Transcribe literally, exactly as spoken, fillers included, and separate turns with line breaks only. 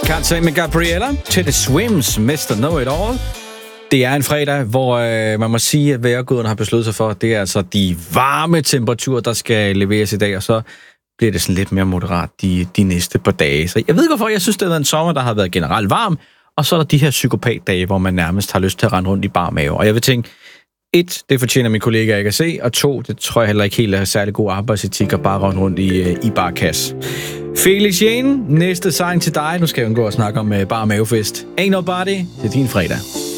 Can't Say med Gabriella til The Swims, mister Know It All. Det er en fredag, hvor øh, man må sige, at vejrguderne har besluttet sig for, at det er altså de varme temperaturer, der skal leveres i dag, og så bliver det sådan lidt mere moderat de, de næste par dage. Så jeg ved ikke, hvorfor. Jeg synes, det er en sommer, der har været generelt varm, og så er der de her psykopatdage, hvor man nærmest har lyst til at rende rundt i bar mave. Og jeg vil tænke, et, det fortjener mine kollegaer ikke at se, og to, det tror jeg heller ikke helt er særlig god arbejdsetik at bare rende rundt i, i barkasse. Felix Jane, næste sang til dig. Nu skal jeg jo gå og snakke om uh, bar mavefest. Ain't Nobody, det er din fredag.